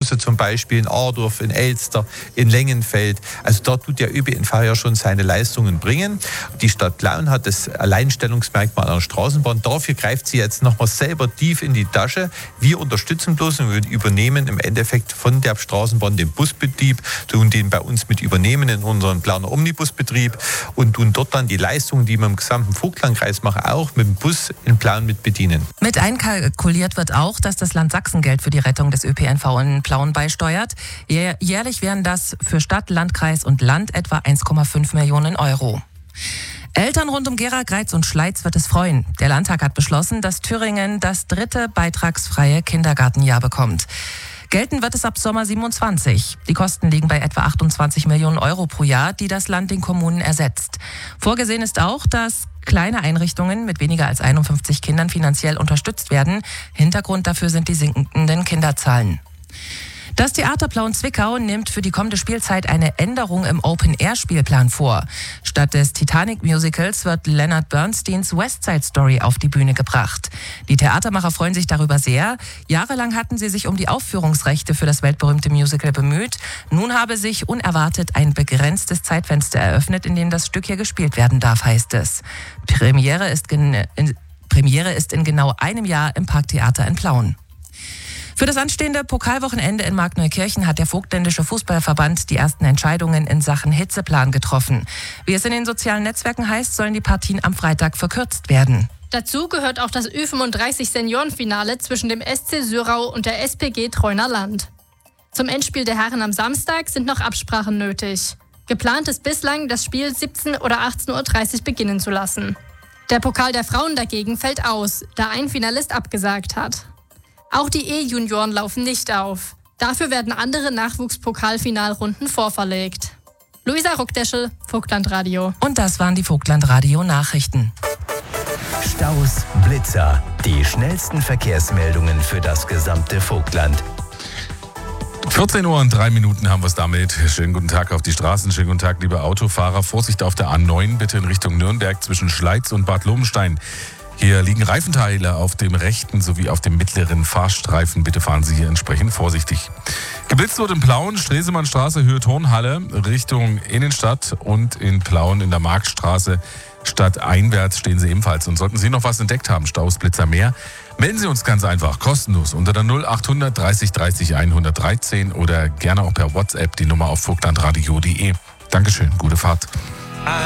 Busse zum Beispiel in Adorf, in Elster, in Lengenfeld. Also dort tut der ÖPNV ja schon seine Leistungen bringen. Die Stadt Plauen hat das Alleinstellungsmerkmal einer Straßenbahn. Dafür greift sie jetzt nochmal selber tief in die Tasche. Wir unterstützen bloß und wir übernehmen im Endeffekt von der Straßenbahn den Busbetrieb, tun den bei uns mit übernehmen in unseren Planer Omnibusbetrieb und tun dort dann die Leistungen, die wir im gesamten Vogtlandkreis machen, auch mit dem Bus in Plauen mit bedienen. Mit einkalkuliert wird auch, dass das Land Sachsen Geld für die Rettung des ÖPNV in Plauen beisteuert. Jährlich wären das für Stadt, Landkreis und Land etwa 1,5 Millionen Euro. Eltern rund um Gera, Greiz und Schleiz wird es freuen. Der Landtag hat beschlossen, dass Thüringen das 3. beitragsfreie Kindergartenjahr bekommt. Gelten wird es ab Sommer 27. Die Kosten liegen bei etwa 28 Millionen Euro pro Jahr, die das Land den Kommunen ersetzt. Vorgesehen ist auch, dass kleine Einrichtungen mit weniger als 51 Kindern finanziell unterstützt werden. Hintergrund dafür sind die sinkenden Kinderzahlen. Das Theater Plauen-Zwickau nimmt für die kommende Spielzeit eine Änderung im Open-Air-Spielplan vor. Statt des Titanic-Musicals wird Leonard Bernsteins West Side Story auf die Bühne gebracht. Die Theatermacher freuen sich darüber sehr. Jahrelang hatten sie sich um die Aufführungsrechte für das weltberühmte Musical bemüht. Nun habe sich unerwartet ein begrenztes Zeitfenster eröffnet, in dem das Stück hier gespielt werden darf, heißt es. Premiere ist in genau einem Jahr im Parktheater in Plauen. Für das anstehende Pokalwochenende in Markneukirchen hat der Vogtländische Fußballverband die ersten Entscheidungen in Sachen Hitzeplan getroffen. Wie es in den sozialen Netzwerken heißt, sollen die Partien am Freitag verkürzt werden. Dazu gehört auch das Ü35 Seniorenfinale zwischen dem SC Syrau und der SPG Treuner Land. Zum Endspiel der Herren am Samstag sind noch Absprachen nötig. Geplant ist bislang, das Spiel 17 oder 18.30 Uhr beginnen zu lassen. Der Pokal der Frauen dagegen fällt aus, da ein Finalist abgesagt hat. Auch die E-Junioren laufen nicht auf. Dafür werden andere Nachwuchspokalfinalrunden vorverlegt. Luisa Ruckdeschel, Vogtlandradio. Und das waren die Vogtlandradio-Nachrichten. Staus, Blitzer, die schnellsten Verkehrsmeldungen für das gesamte Vogtland. 14 Uhr und 3 Minuten haben wir es damit. Schönen guten Tag auf die Straßen, schönen guten Tag, liebe Autofahrer. Vorsicht auf der A9, bitte in Richtung Nürnberg zwischen Schleiz und Bad Lobenstein. Hier liegen Reifenteile auf dem rechten sowie auf dem mittleren Fahrstreifen. Bitte fahren Sie hier entsprechend vorsichtig. Geblitzt wird in Plauen, Stresemannstraße, Höhe Turnhalle, Richtung Innenstadt und in Plauen in der Marktstraße stadteinwärts stehen Sie ebenfalls. Und sollten Sie noch was entdeckt haben, Staus, Blitzer, mehr, melden Sie uns ganz einfach, kostenlos, unter der 0800 30 30 113 oder gerne auch per WhatsApp die Nummer auf vogtlandradio.de. Dankeschön, gute Fahrt.